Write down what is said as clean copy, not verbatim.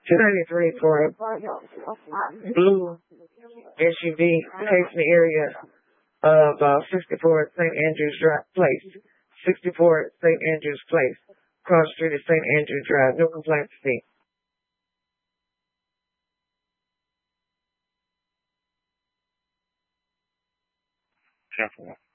293 for a blue SUV placed in the area of 64 St. Andrews Place. 64 St. Andrews Place. Cross Street at St. Andrews Drive. No complaints received. Careful.